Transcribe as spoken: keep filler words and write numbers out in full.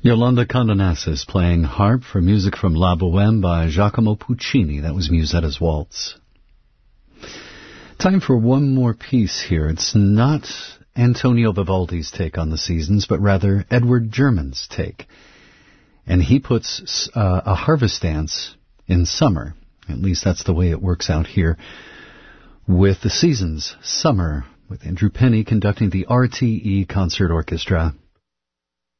Yolanda Condonassis playing harp for music from La Bohème by Giacomo Puccini. That was Musetta's Waltz. Time for one more piece here. It's not Antonio Vivaldi's take on the seasons, but rather Edward German's take. And he puts uh, a harvest dance in summer. At least that's the way it works out here. With the seasons, summer, with Andrew Penny conducting the R T E Concert Orchestra.